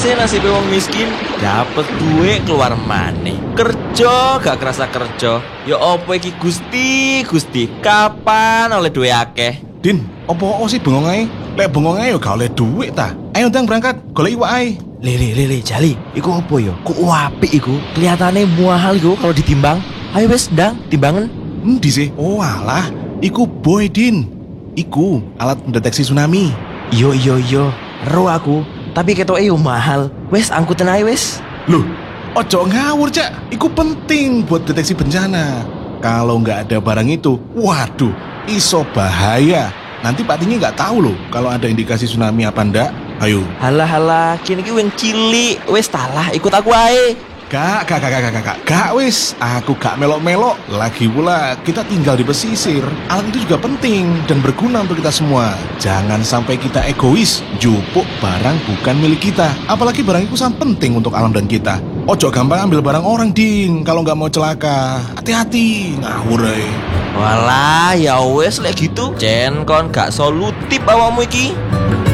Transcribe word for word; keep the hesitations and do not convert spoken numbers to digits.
sih nasib wong miskin. Dapet duit keluar maneh. Kerja gak kerasa kerja. Ya opo iki Gusti, Gusti. Kapan oleh duit akeh? Din, opo sih bengong ae? Lek bengong ae yo gak oleh duit ta. Ayo ndang berangkat, golek iwak ae. Lele lele Jali, iku opo yo? Kok apik iku? Kelihatannya mahal iku kalau ditimbang. Ayo wes ndang timbangan. Endi sih? Oh alah, iku boy Din. Iku alat mendeteksi tsunami. Iyo iyo iyo. Ero aku, tapi ketoke yo mahal. Wes angkutan ae wes. Loh, ojo ngawur Cak. Iku penting buat deteksi bencana. Kalau nggak ada barang itu, waduh, iso bahaya. Nanti Pak Tinggi nggak tahu loh kalau ada indikasi tsunami apa ndak. Ayo. Halah halah, kini ki wing cilik. Wes talah, ikut aku ae. Gak, gak, gak, gak, gak, gak, gak, wis. Aku gak melok-melok. Lagi pula kita tinggal di pesisir. Alat itu juga penting dan berguna untuk kita semua. Jangan sampai kita egois, jupuk barang bukan milik kita. Apalagi barang itu sangat penting untuk alam dan kita. Ojo gampang ambil barang orang, Din. Kalau nggak mau celaka, hati-hati, ngawur ae. Walah, ya wes lek gitu. Jen kon gak solutif awakmu iki.